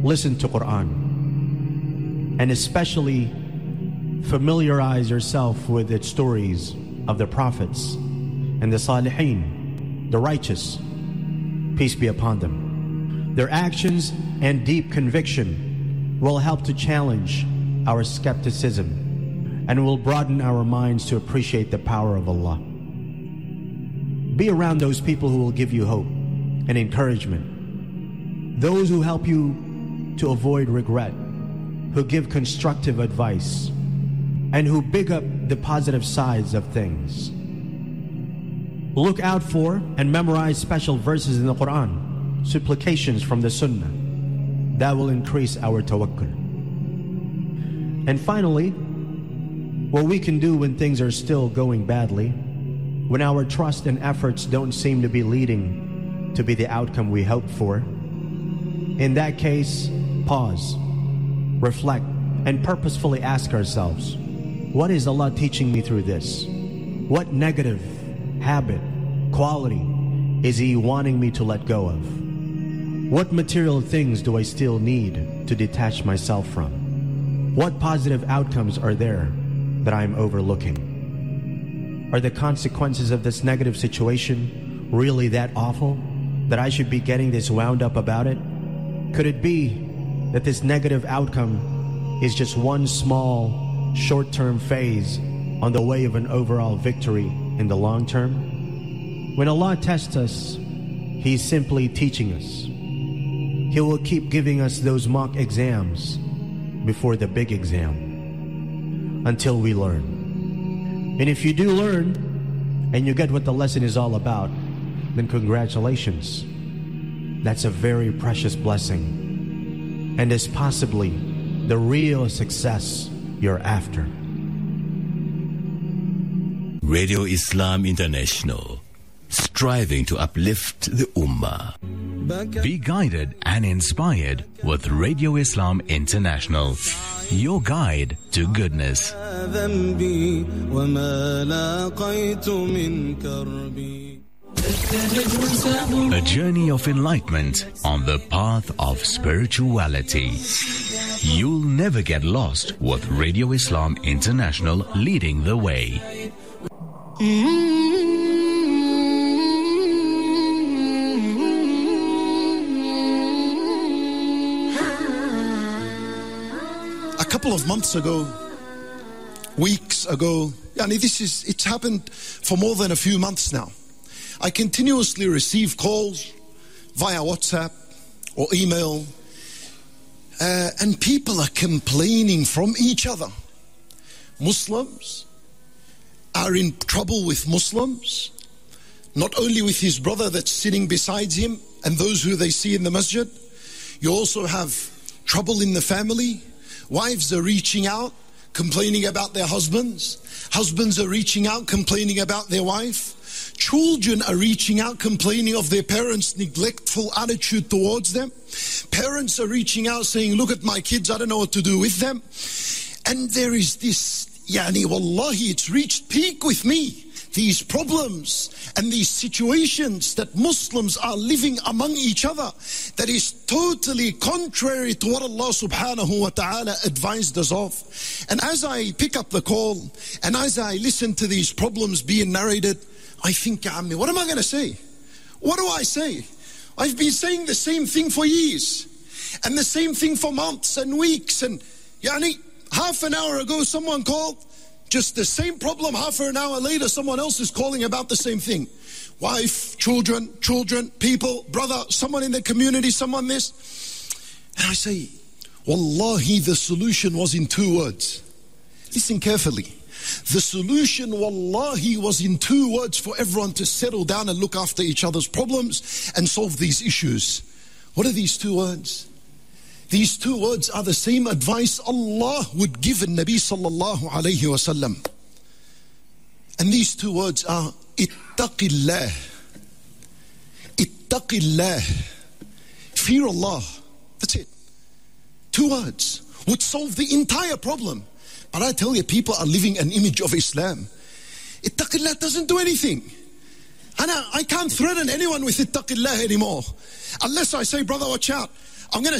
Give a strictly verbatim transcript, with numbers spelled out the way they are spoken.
listen to Quran, and especially familiarize yourself with its stories of the prophets and the Salihin, the righteous, peace be upon them. Their actions and deep conviction will help to challenge our skepticism and will broaden our minds to appreciate the power of Allah. Be around those people who will give you hope and encouragement, those who help you to avoid regret, who give constructive advice, and who big up the positive sides of things. Look out for and memorize special verses in the Quran, supplications from the Sunnah, that will increase our tawakkul. And finally, what we can do when things are still going badly, when our trust and efforts don't seem to be leading to be the outcome we hoped for, in that case, pause, reflect, and purposefully ask ourselves, what is Allah teaching me through this? What negative habit, quality is He wanting me to let go of? What material things do I still need to detach myself from? What positive outcomes are there that I'm overlooking? Are the consequences of this negative situation really that awful that I should be getting this wound up about it? Could it be that this negative outcome is just one small, short-term phase on the way of an overall victory in the long term? When Allah tests us, He's simply teaching us. He will keep giving us those mock exams before the big exam until we learn. And if you do learn and you get what the lesson is all about, then congratulations. That's a very precious blessing and is possibly the real success you're after. Radio Islam International, striving to uplift the Ummah. Be guided and inspired with Radio Islam International, your guide to goodness. A journey of enlightenment on the path of spirituality. You'll never get lost with Radio Islam International leading the way. A couple of months ago, weeks ago, yani this is, it's happened for more than a few months now. I continuously receive calls via WhatsApp or email, uh, and people are complaining from each other. Muslims are in trouble with Muslims, not only with his brother that's sitting beside him and those who they see in the masjid. You also have trouble in the family. Wives are reaching out, complaining about their husbands. Husbands are reaching out, complaining about their wife. Children are reaching out, complaining of their parents' neglectful attitude towards them. Parents are reaching out, saying, look at my kids, I don't know what to do with them. And there is this, yani wallahi, it's reached peak with me. These problems and these situations that Muslims are living among each other, that is totally contrary to what Allah subhanahu wa ta'ala advised us of. And as I pick up the call, and as I listen to these problems being narrated, I think, Ya Ammi, what am I going to say? What do I say? I've been saying the same thing for years, and the same thing for months and weeks, and yani, half an hour ago someone called, just the same problem. Half an hour later, someone else is calling about the same thing. Wife, children, children, people, brother, someone in the community, someone this. And I say, wallahi, the solution was in two words. Listen carefully. The solution, wallahi, was in two words for everyone to settle down and look after each other's problems and solve these issues. What are these two words? These two words are the same advice Allah would give in Nabi sallallahu alayhi wasallam. And these two words are ittaqillah. Ittaqillah. Fear Allah. That's it. Two words would solve the entire problem. But I tell you, people are living an image of Islam. Ittaqillah doesn't do anything. And I, I can't threaten anyone with ittaqillah anymore. Unless I say, brother, watch out. I'm going to